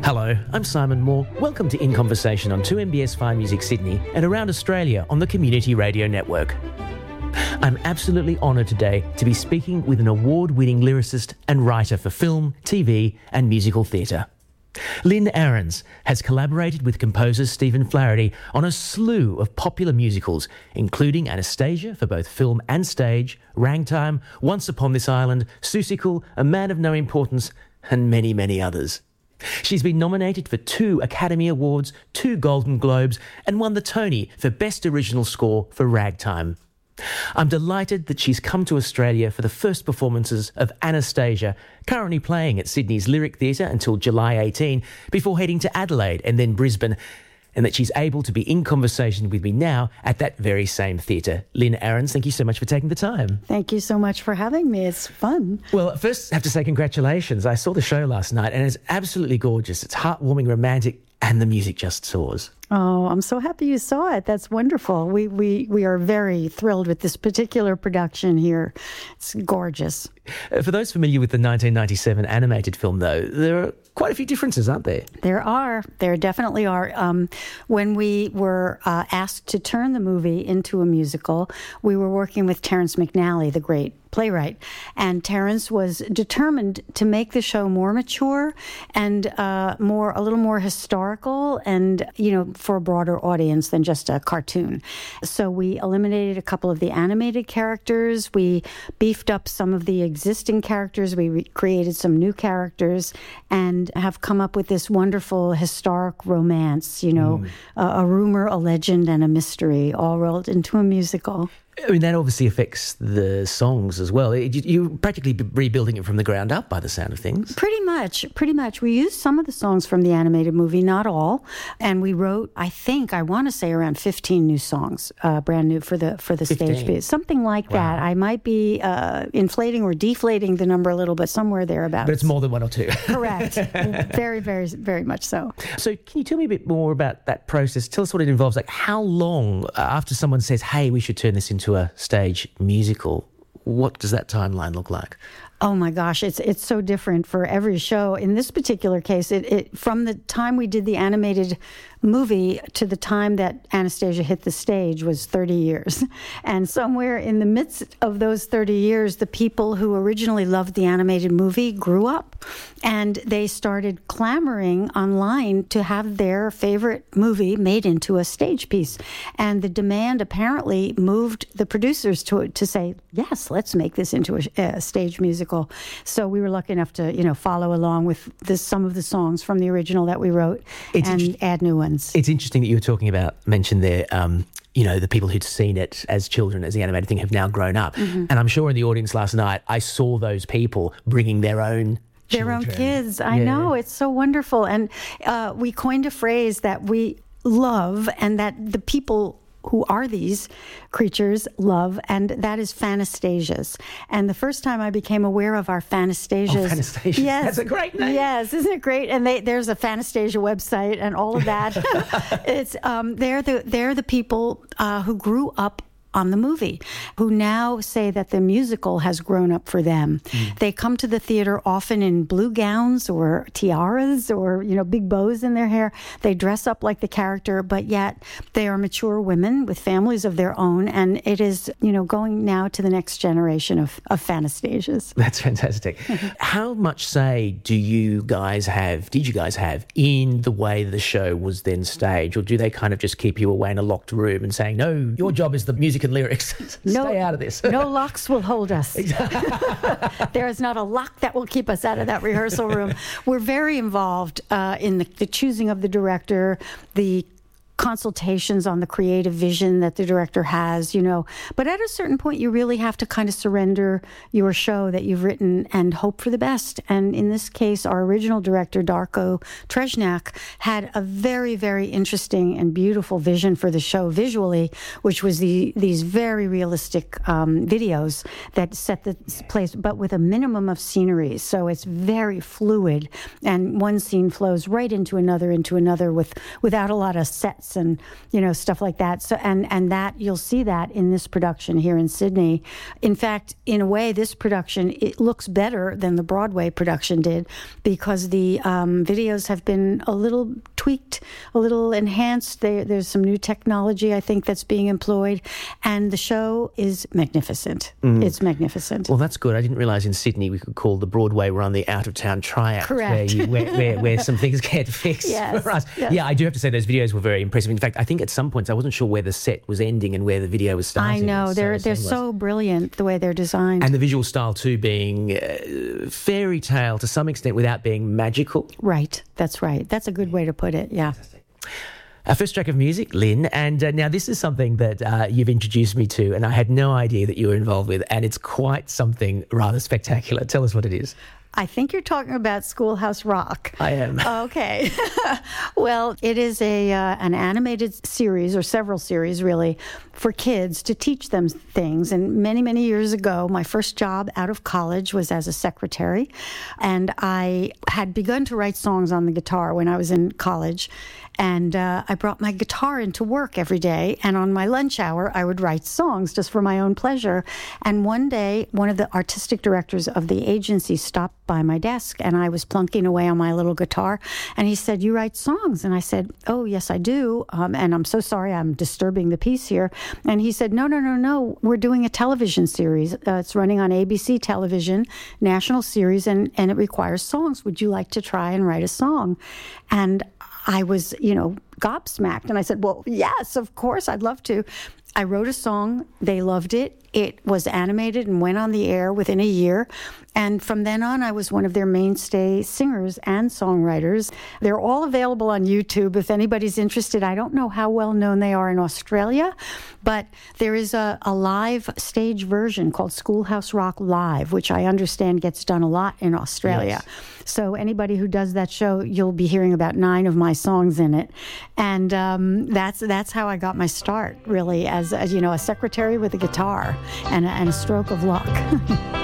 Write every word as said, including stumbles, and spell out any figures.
Hello, I'm Simon Moore. Welcome to In Conversation on two M B S Fine Music Sydney and around Australia on the Community Radio Network. I'm absolutely honoured today to be speaking with an award-winning lyricist and writer for film, T V and musical theatre. Lynn Ahrens has collaborated with composer Stephen Flaherty on a slew of popular musicals, including Anastasia for both film and stage, Ragtime, Once Upon This Island, Seussical, A Man of No Importance, and many, many others. She's been nominated for two Academy Awards, two Golden Globes, and won the Tony for Best Original Score for Ragtime. I'm delighted that she's come to Australia for the first performances of Anastasia, currently playing at Sydney's Lyric Theatre until July eighteenth, before heading to Adelaide and then Brisbane, and that she's able to be in conversation with me now at that very same theatre. Lynn Ahrens, thank you so much for taking the time. Thank you so much for having me. It's fun. Well, first I have to say congratulations. I saw the show last night and it's absolutely gorgeous. It's heartwarming, romantic, and the music just soars. Oh, I'm so happy you saw it. That's wonderful. We we we are very thrilled with this particular production here. It's gorgeous. Uh, for those familiar with the nineteen ninety-seven animated film, though, there are quite a few differences, aren't there? There are. There definitely are. Um, when we were uh, asked to turn the movie into a musical, we were working with Terrence McNally, the great playwright, and Terrence was determined to make the show more mature and uh, more a little more historical and, you know, for a broader audience than just a cartoon. So we eliminated a couple of the animated characters. We beefed up some of the existing characters. We re- created some new characters and have come up with this wonderful historic romance, you know, mm. a, a rumor, a legend, and a mystery all rolled into a musical. I mean, that obviously affects the songs as well. You're practically rebuilding it from the ground up by the sound of things. Pretty much, pretty much. We used some of the songs from the animated movie, not all. And we wrote, I think, I want to say around fifteen new songs, uh, brand new for the for the fifteen stage piece. Something like wow. that. I might be uh, inflating or deflating the number a little bit, somewhere thereabouts. But it's more than one or two. Correct. Very, very, very much so. So can you tell me a bit more about that process? Tell us what it involves. Like, how long after someone says, hey, we should turn this into to a stage musical, what does that timeline look like? Oh my gosh, it's it's so different for every show. In this particular case, it, it from the time we did the animated movie to the time that Anastasia hit the stage was thirty years. And somewhere in the midst of those thirty years, the people who originally loved the animated movie grew up and they started clamoring online to have their favorite movie made into a stage piece. And the demand apparently moved the producers to to say, yes, let's make this into a, a stage musical. So we were lucky enough to, you know, follow along with this, some of the songs from the original that we wrote it's and inter- add new ones. It's interesting that you were talking about, mentioned there, um, you know, the people who'd seen it as children, as the animated thing, have now grown up. Mm-hmm. And I'm sure in the audience last night, I saw those people bringing their own Their children. own kids. I yeah. know. It's so wonderful. And uh, we coined a phrase that we love and that the people who are these creatures love, and that is Fanastasias. And the first time I became aware of our Fanastasias... Oh, Fanastasias. Yes. That's a great name. Yes, isn't it great? And they, there's a Fanastasia website and all of that. it's um, They're the, they're the people uh, who grew up on the movie, who now say that the musical has grown up for them. Mm. They come to the theater often in blue gowns or tiaras or, you know, big bows in their hair. They dress up like the character, but yet they are mature women with families of their own. And it is, you know, going now to the next generation of, of Fanastasias. That's fantastic. How much say do you guys have, did you guys have in the way the show was then staged? Or do they kind of just keep you away in a locked room and saying, no, your job is the music and lyrics. No, stay out of this. No locks will hold us. There is not a lock that will keep us out of that rehearsal room. We're very involved uh, in the, the choosing of the director, the consultations on the creative vision that the director has, you know. But at a certain point, you really have to kind of surrender your show that you've written and hope for the best. And in this case, our original director, Darko Trejnak, had a very, very interesting and beautiful vision for the show visually, which was the these very realistic um, videos that set the place, but with a minimum of scenery. So it's very fluid, and one scene flows right into another, into another, with without a lot of sets sets and, you know, stuff like that. So and and that you'll see that in this production here in Sydney. In fact, in a way, this production, it looks better than the Broadway production did because the um, videos have been a little tweaked, a little enhanced. They, there's some new technology, I think, that's being employed, and the show is magnificent. Mm. It's magnificent. Well, that's good. I didn't realise in Sydney we could call the Broadway run the out-of-town tryout. Correct. Where, you, where, where, where some things get fixed yes, for us. Yes. Yeah, I do have to say those videos were very impressive. In fact, I think at some points I wasn't sure where the set was ending and where the video was starting. I know. They're, so they're so brilliant the way they're designed. And the visual style too being uh, fairy tale to some extent without being magical. Right. That's right. That's a good way to put it. Yeah. Fantastic. Our first track of music, Lynn, and uh, now this is something that uh, you've introduced me to and I had no idea that you were involved with, and it's quite something rather spectacular. Tell us what it is. I think you're talking about Schoolhouse Rock. I am. Okay. Well, it is a uh, an animated series, or several series really, for kids to teach them things. And many, many years ago, my first job out of college was as a secretary. And I had begun to write songs on the guitar when I was in college. And uh, I brought my guitar into work every day. And on my lunch hour, I would write songs just for my own pleasure. And one day, one of the artistic directors of the agency stopped by my desk, and I was plunking away on my little guitar. And he said, "You write songs?" And I said, "Oh, yes, I do. Um, and I'm so sorry I'm disturbing the peace here." And he said, no, no, no, no. We're doing a television series. Uh, it's running on A B C television, national series, and, and it requires songs. Would you like to try and write a song? And I was, you know, gobsmacked. And I said, well, yes, of course, I'd love to. I wrote a song. They loved it. It was animated and went on the air within a year. And from then on, I was one of their mainstay singers and songwriters. They're all available on YouTube if anybody's interested. I don't know how well known they are in Australia, but there is a, a live stage version called Schoolhouse Rock Live, which I understand gets done a lot in Australia. Yes. So anybody who does that show, you'll be hearing about nine of my songs in it. And um, that's that's how I got my start, really, as, as you know, a secretary with a guitar and a, and a stroke of luck.